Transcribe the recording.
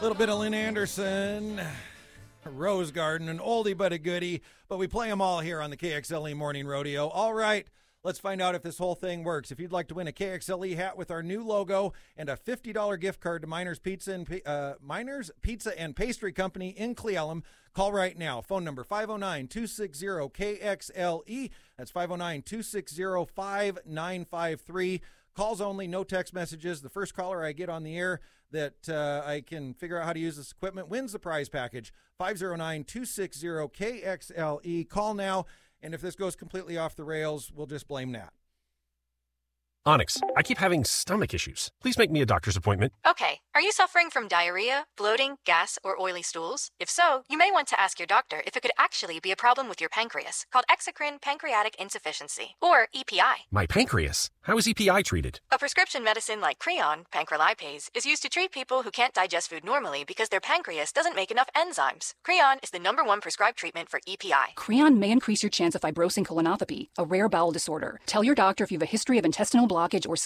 A little bit of Lynn Anderson, Rose Garden, an oldie but a goodie, but we play them all here on the KXLE Morning Rodeo. All right, let's find out if this whole thing works. If you'd like to win a KXLE hat with our new logo and a $50 gift card to Miners Pizza and Pastry Company in Cle Elum, call right now. Phone number 509-260-KXLE. That's 509-260-5953. Calls only, no text messages. The first caller I get on the air that I can figure out how to use this equipment wins the prize package. 509-260-KXLE. Call now, and if this goes completely off the rails, we'll just blame Nat. Onyx, I keep having stomach issues. Please make me a doctor's appointment. Okay, are you suffering from diarrhea, bloating, gas, or oily stools? If so, you may want to ask your doctor if it could actually be a problem with your pancreas, called exocrine pancreatic insufficiency, or EPI. My pancreas? How is EPI treated? A prescription medicine like Creon, pancrelipase, is used to treat people who can't digest food normally because their pancreas doesn't make enough enzymes. Creon is the #1 prescribed treatment for EPI. Creon may increase your chance of fibrosing colonopathy, a rare bowel disorder. Tell your doctor if you have a history of intestinal blockage or